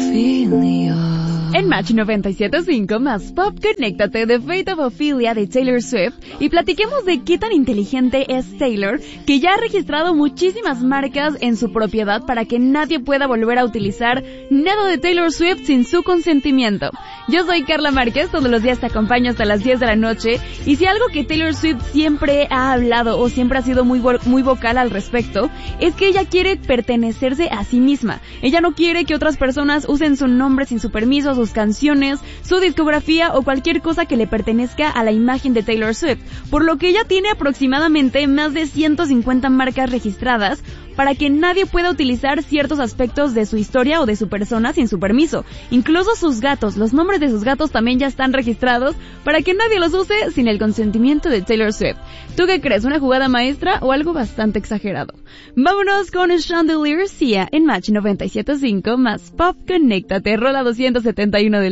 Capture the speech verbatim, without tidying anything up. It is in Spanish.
En Match noventa y siete punto cinco más Pop, conéctate de Fate of Ophelia de Taylor Swift y platiquemos de qué tan inteligente es Taylor, que ya ha registrado muchísimas marcas en su propiedad para que nadie pueda volver a utilizar nada de Taylor Swift sin su consentimiento. Yo soy Carla Márquez, todos los días te acompaño hasta las diez de la noche, y si algo que Taylor Swift siempre ha hablado o siempre ha sido muy, vo- muy vocal al respecto, es que ella quiere pertenecerse a sí misma. Ella no quiere que otras personas usen su nombre sin su permiso, sus canciones, su discografía o cualquier cosa que le pertenezca a la imagen de Taylor Swift, por lo que ella tiene aproximadamente más de ciento cincuenta marcas registradas para que nadie pueda utilizar ciertos aspectos de su historia o de su persona sin su permiso. Incluso sus gatos, los nombres de sus gatos también ya están registrados para que nadie los use sin el consentimiento de Taylor Swift. ¿Tú qué crees? ¿Una jugada maestra o algo bastante exagerado? Vámonos con Chandelier Sia en Match noventa y siete punto cinco más Pop, conéctate, rola doscientos setenta y uno del